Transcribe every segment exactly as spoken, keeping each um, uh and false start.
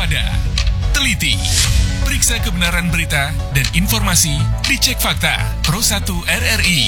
waspada, teliti, periksa kebenaran berita dan informasi, dicek fakta. Pro satu R R I.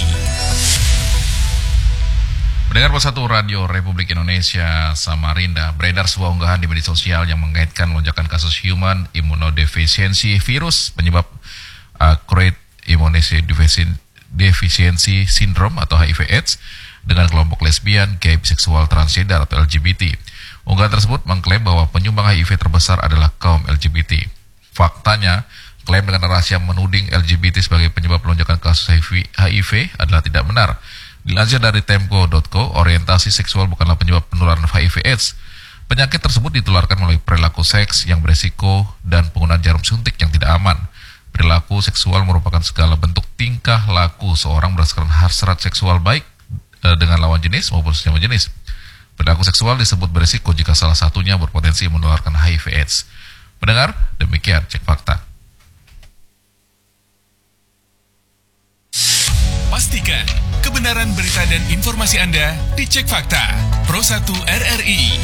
Pendengar Pro satu Radio Republik Indonesia Samarinda, beredar sebuah unggahan di media sosial yang mengaitkan lonjakan kasus human immunodeficiency virus penyebab acquired immunodeficiency syndrome atau H I V AIDS dengan kelompok lesbian, gay, biseksual, transgender atau L G B T. Unggahan tersebut mengklaim bahwa penyumbang H I V terbesar adalah kaum L G B T. Faktanya, klaim dengan narasi yang menuding L G B T sebagai penyebab lonjakan kasus H I V adalah tidak benar. Dilansir dari tempo dot co, orientasi seksual bukanlah penyebab penularan H I V AIDS. Penyakit tersebut ditularkan melalui perilaku seks yang beresiko dan penggunaan jarum suntik yang tidak aman. Perilaku seksual merupakan segala bentuk tingkah laku seorang berdasarkan hasrat seksual baik e, dengan lawan jenis maupun sesama jenis. Perilaku seksual disebut beresiko jika salah satunya berpotensi menularkan H I V AIDS. Pendengar, demikian cek fakta. Pastikan kebenaran berita dan informasi Anda dicek fakta. Pro satu R R I.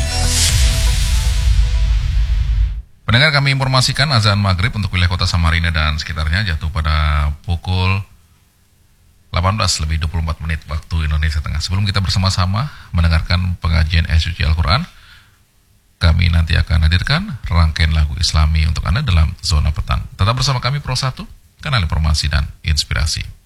Pendengar, kami informasikan azan maghrib untuk wilayah kota Samarinda dan sekitarnya jatuh pada pukul delapan belas lebih dua puluh empat menit waktu Indonesia Tengah. Sebelum kita bersama-sama mendengarkan pengajian ayat suci Al-Quran, kami nanti akan hadirkan rangkaian lagu Islami untuk Anda dalam zona petang. Tetap bersama kami Pro satu, kanal informasi dan inspirasi.